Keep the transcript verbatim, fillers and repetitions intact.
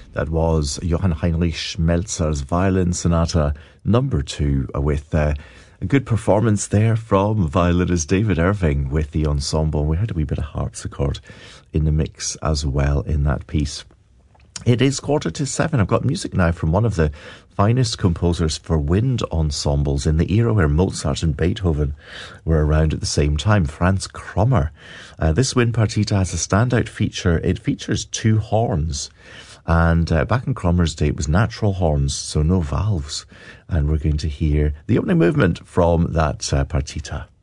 That was Johann Heinrich Schmelzer's Violin Sonata number two, with uh, a good performance there from violinist David Irving with the ensemble. We heard a wee bit of harpsichord in the mix as well in that piece. It is quarter to seven. I've got music now from one of the finest composers for wind ensembles in the era where Mozart and Beethoven were around at the same time, Franz Krommer. Uh, this wind partita has a standout feature. It features two horns. And uh, back in Krommer's day, it was natural horns, so no valves. And we're going to hear the opening movement from that uh, partita.